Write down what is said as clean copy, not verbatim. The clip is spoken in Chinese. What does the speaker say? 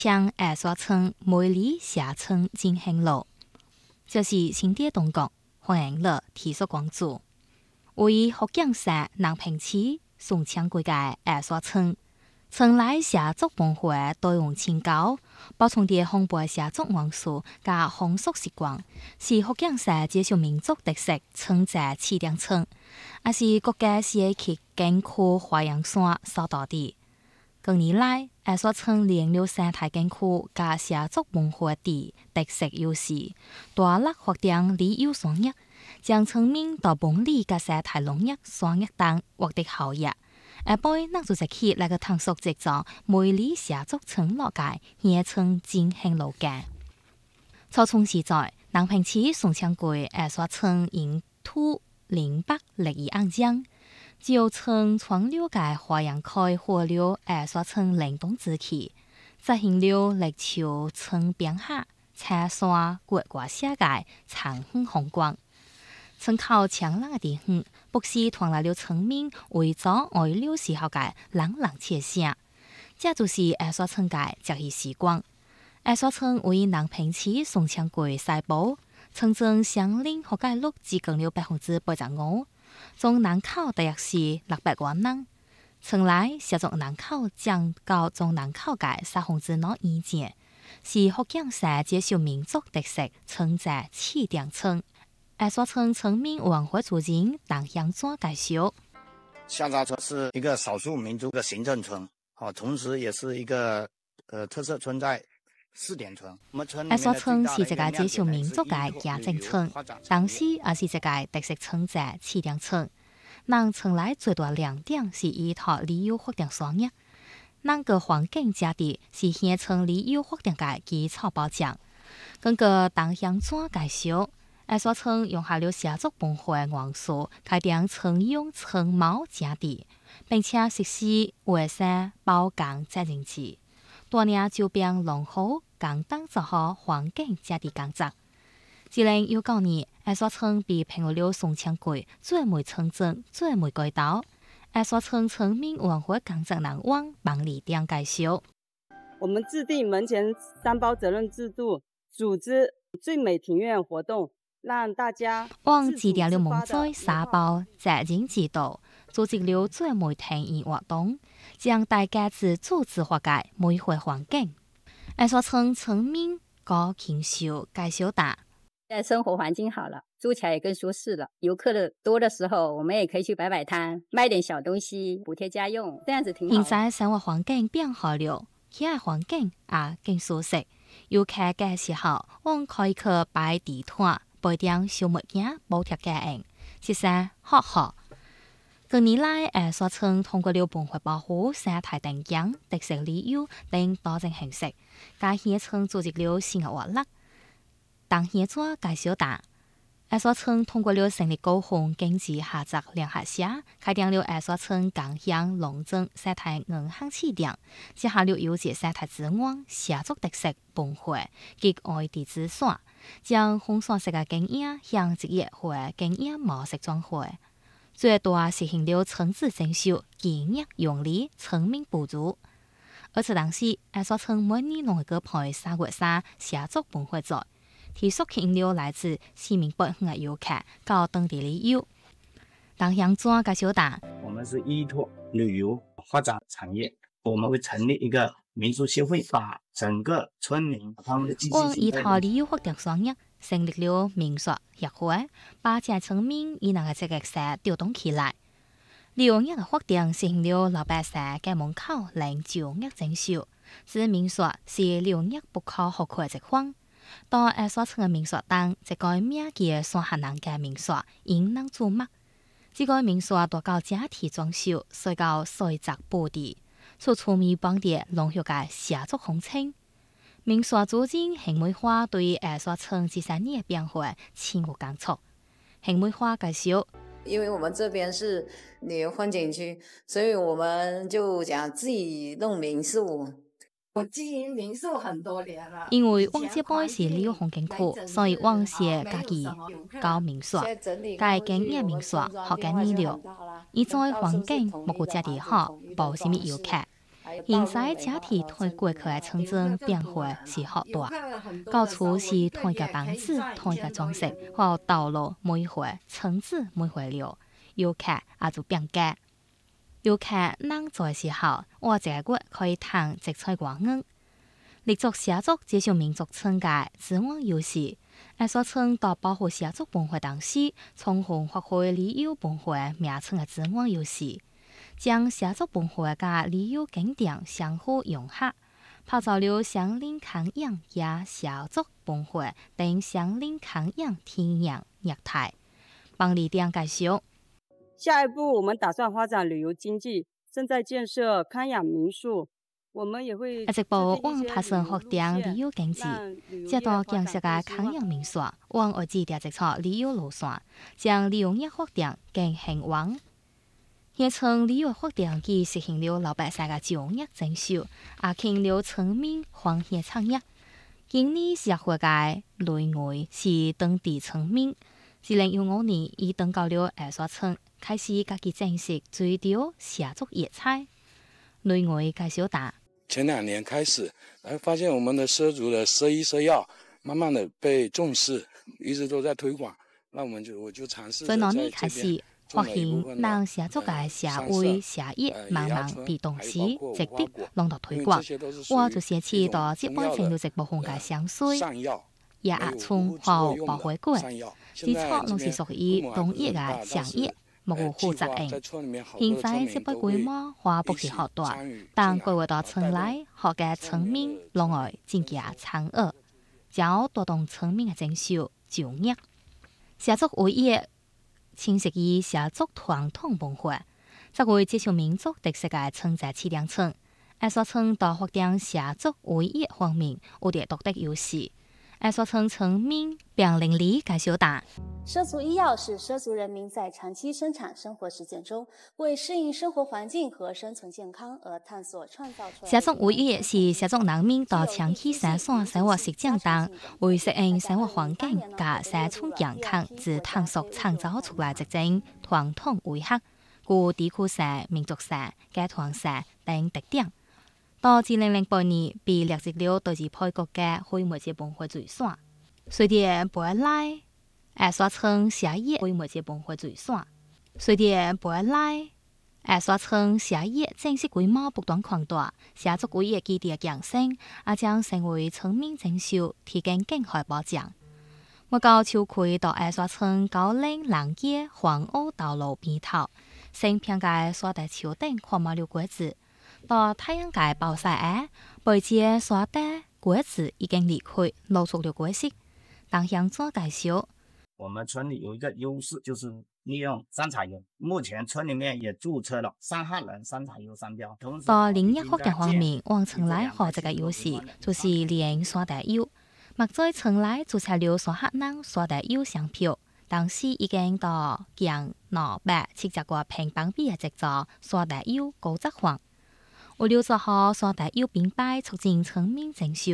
向二沙村梅里下村进行路，这是新店东港欢迎了提出关注。为福建省南平市松枪街嘅二沙村，村内社族文化多样清高，保存啲丰富社族元素加风俗习惯，是福建省接受民族特色村寨起点村，也是国家社区景区花样山所在地。近年来，二沙村利用了生态景区加社族文化地特色优势，大力发展旅游产业，将村民到本地加生态农业产业等获得效益。下背咱就去来个探索这种梅里社族村落界野村进行路径。初春时在南平市松枪街二沙村因土林北历史肮脏。就村创了界花样开活了二沙村灵动之气，执行了力求村边下车山国外世界长远风光。村口强冷的地方，不时传来了村民为咗爱了时候嘅朗朗切声。这就是二沙村嘅节日时光。二沙村为南平市松枪街西部，村镇乡邻覆盖率接近了85%。总人口大约是600万人，村内社族人口占到总人口嘅2%以前，是福建省接受民族特色村寨起点村。二沙村村民文化主任邓香庄介绍， 下沙村是一个少数民族的行政村，同时也是一个特色村寨。 二沙村是一个接受民族嘅行政村，同时也是一个特色村寨起点村。咱村内最大亮点是依托旅游发展产业，咱个环境价值是县村旅游发展嘅基础保障。根据邓香庄介绍，二沙村用下了社族文化元素，开展村用村貌价值，并且实施卫生保干责任制。大量周边农户共同做好环境价值工作。2019年，二沙村被评为了松枪街最美村镇、最美街道。二沙村村民文化工作人员王立良介绍： 我们制定门前三包责任制度，组织最美庭院活动，让大家制定了门在三包责任制度，组织了最美庭院活动。将大家自主自发嘅美化环境。二沙村村民高庆秀介绍大， 现在生活环境好了，住起来也更舒适了。游客的多的时候，我们也可以去摆摆摊，卖点小东西，补贴家用，这样子挺好。 现在生活环境变好了，起来环境也更舒适。游客嘅时候，我们可以去摆地摊，卖点小物件补贴家用，其实好好。近年来，二沙村通过了文化保护、生态定养、特色旅游等多种形式，甲县村组织了新的活力。当县长介绍大，二沙村通过了成立高雄经济合作联合社，开展了二沙村共享农政生态银行起点，结合了优质生态资源、社族特色文化及外地资讯，将风山式的经验向职业化经验模式转换。最大实行了村子征收、建业用力、村民补助。而此同时，二沙村每年拢会举办3月3社族文化节，提速吸引了来自四面八方的游客到当地旅游。当乡庄介绍大， 我们是依托旅游发展产业，我们会成立一个民俗协会，把整个村民他们的积极性。 我依托旅游发展产业。成立了民俗协会，把这村民以那个这个社调动起来。旅游业的发展实行了老百姓在门口零就业征收，指民俗是旅游业不可或缺的一环。当二沙村的民俗中，一个名叫山下人嘅民俗引人注目。这个民俗大到家庭装修，小到水杂布地，处处弥帮地浓郁嘅社族风情。民俗组织邢梅花对二沙村这3年的变化情有感触。邢梅花介绍， 因为我们这边是旅游风景区，所以我们就讲自己弄民宿。 我经营民宿很多年了。 因为我这边是旅游风景区，所以我是家己搞民宿，该经营民宿好经验了。现在环境莫过这里好，无什么游客。 现在家庭推过去的城镇变化是好大，到处是同一个房子、同一个装饰，和道路每回、村子每回了，游客也就变改。游客人在的时候，我这个月可以谈植菜花园。立足社族接受民族村嘅自我优势，艺术村到保护社族文化同时，充分发挥旅游文化名村嘅自我优势，将社族文化嘅旅游景点相互融合，泡造了相邻康养也社族文化等相邻康养天然业态。帮李店介绍。 下一步，我们打算发展旅游经济，正在建设康养民宿。我们也会一步往拍算发展旅游经济，接到建设嘅康养民宿，往外指定一条旅游路线，将旅游业发展更兴旺。县城旅游发展既实现了老百姓嘅就业增收，也khiến了村民欢喜产业。今年社会嘅内外是当地村民。2015年，已登到了艺术村，开始家己正式追求社族野菜。内外介绍大。 前2年开始，发现我们的畲族的畲衣畲药慢慢的被重视，一直都在推广。那我就尝试。 从那年开始，发现让社族嘅社会社业慢慢被重视，值得弄到推广。我就先去到接班成了一部分嘅香水、野葱和白花果，基础拢是属于农业嘅产业。目无负责任，现在这笔规模花不是好大，但规划到村内，各嘅村民拢爱增加参与，将带动村民嘅增收就业。社族伟业侵蚀于社族传统文化，作为接受民族特色嘅村寨起点村，艺术村在发展社族伟业方面有着独特优势。艺术村村民并邻里介绍大。 畲族医药是畲族人民在长期生产生活实践中，为适应生活环境和生存健康而探索创造出来。 社族伟业是社族人民在长期生产生活实践中，为适应生活环境和生存健康之探索创造出来一种传统伟学，具地区性、民族性、家团性等特点。到2008年，被列入了第2批国家非物质文化遗产。随着未来，艺术村社业非物质文化遗产。随着未来，艺术村社业正式规模不断扩大，社族伟业基地的强盛，也将成为村民增收提供更好保障。我到秋葵到艺术村高岭南街黄澳道路边头，新片嘅沙地桥顶看到了果子。到太阳界暴晒下，背脊沙地果子已经离开，露出了果实。当乡长介绍， 我们村里有一个优势，就是利用山茶油。目前村里面也注册了三哈人山茶油商标。 到林业发展方面，往村内好这个优势就是利用沙地油。目在村内注册了三哈人沙地油商标。当时已经到将270个平方米的制作沙地油高质化。为了做好沙地油品牌，促进村民增收。